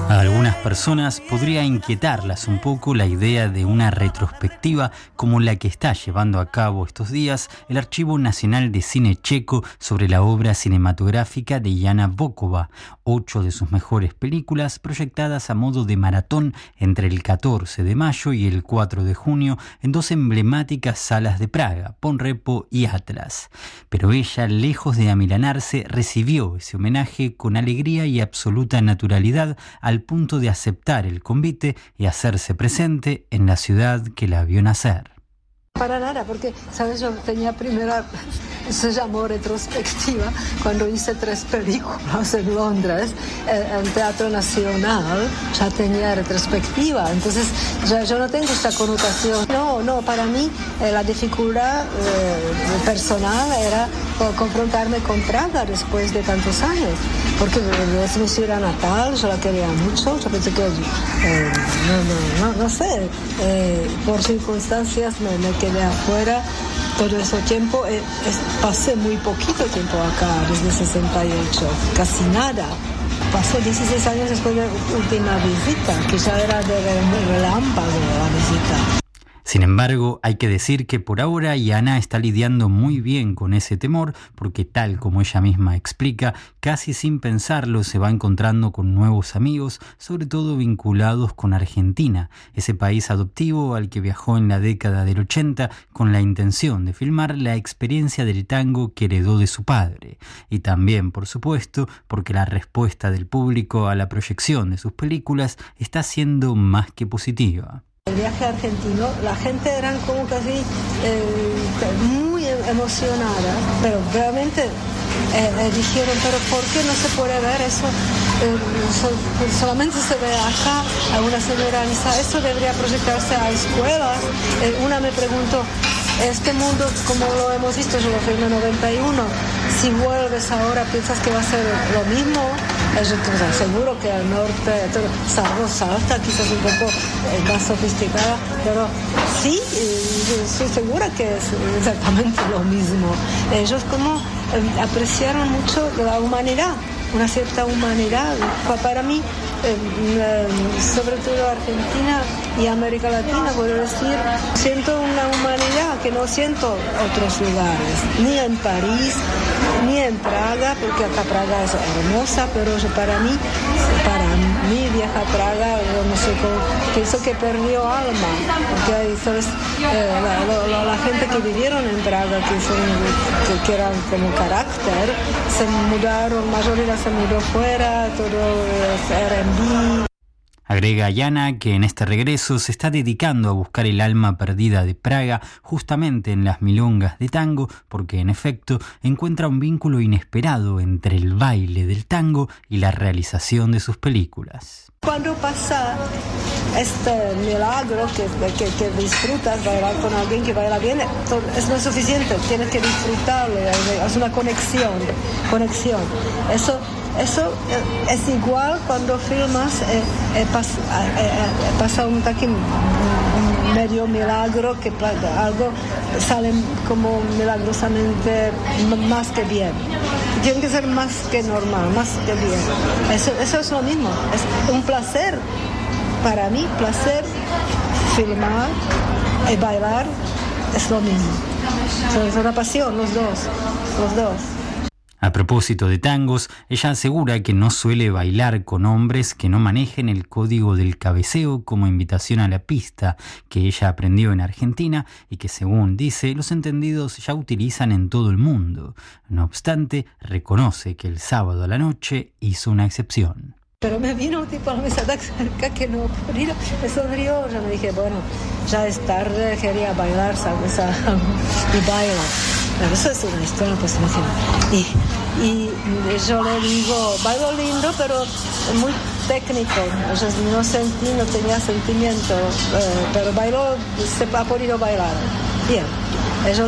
A algunas personas podría inquietarlas un poco la idea de una retrospectiva como la que está llevando a cabo estos días el Archivo Nacional de Cine Checo sobre la obra cinematográfica de Jana Bokova, 8 de sus mejores películas proyectadas a modo de maratón entre el 14 de mayo y el 4 de junio en dos emblemáticas salas de Praga, Ponrepo y Atlas. Pero ella, lejos de amilanarse, recibió ese homenaje con alegría y absoluta naturalidad al punto de aceptar el convite y hacerse presente en la ciudad que la vio nacer. Para nada, porque, ¿sabes? Yo tenía se llamó retrospectiva, cuando hice 3 películas en Londres, el Teatro Nacional ya tenía retrospectiva, entonces yo no tengo esta connotación. No, para mí la dificultad personal era confrontarme con Praga después de tantos años, porque es mi ciudad natal, yo la quería mucho, yo pensé que, no sé, por circunstancias me quedé afuera todo ese tiempo. Pasé muy poquito tiempo acá, desde 68, casi nada. Pasó 16 años después de la última visita, que ya era de relámpago la visita. Sin embargo, hay que decir que por ahora Jana está lidiando muy bien con ese temor, porque tal como ella misma explica, casi sin pensarlo se va encontrando con nuevos amigos, sobre todo vinculados con Argentina, ese país adoptivo al que viajó en la década del 80 con la intención de filmar la experiencia del tango que heredó de su padre. Y también, por supuesto, porque la respuesta del público a la proyección de sus películas está siendo más que positiva. El viaje argentino, la gente eran como casi muy emocionada, pero realmente dijeron, pero ¿por qué no se puede ver eso? Solamente se ve acá. A una señora dice, esto debería proyectarse a escuelas. Una me preguntó, este mundo como lo hemos visto, yo lo filmé en 91, si vuelves ahora, ¿piensas que va a ser lo mismo? Yo seguro que al norte, salvo Salta, quizás un poco más sofisticada, pero sí, yo estoy segura que es exactamente lo mismo. Ellos como apreciaron mucho la humanidad, una cierta humanidad. Para mí, sobre todo Argentina y América Latina, puedo decir, siento una humanidad que no siento en otros lugares, ni en París, ni en Praga, porque acá Praga es hermosa, pero para mí vieja Praga, no sé cómo, pienso que perdió alma, porque hay, ¿sabes? La gente que vivieron en Praga, que eran como carácter, se mudaron, mayoría se mudó fuera, todo era en B. Agrega Jana que en este regreso se está dedicando a buscar el alma perdida de Praga justamente en las milongas de tango, porque en efecto encuentra un vínculo inesperado entre el baile del tango y la realización de sus películas. Cuando pasa este milagro que disfrutas bailar con alguien que baila bien, es no suficiente, tienes que disfrutarlo, es una conexión. Eso es igual cuando filmas, pasa un medio milagro, que algo sale como milagrosamente más que bien. Tiene que ser más que normal, más que bien. Eso es lo mismo, es un placer. Para mí, placer, filmar y bailar es lo mismo. Es una pasión, los dos. A propósito de tangos, ella asegura que no suele bailar con hombres que no manejen el código del cabeceo como invitación a la pista que ella aprendió en Argentina y que, según dice, los entendidos ya utilizan en todo el mundo. No obstante, reconoce que el sábado a la noche hizo una excepción. Pero me vino un tipo a la mesa de cerca que no podía, me sonrió, yo me dije, bueno, ya es tarde, quería bailar, ¿sabes? Y bailo. Pero eso es una historia, pues imagínate. Y yo le digo, bailo lindo, pero muy técnico. No tenía sentimiento, pero bailo, se ha podido bailar. Bien.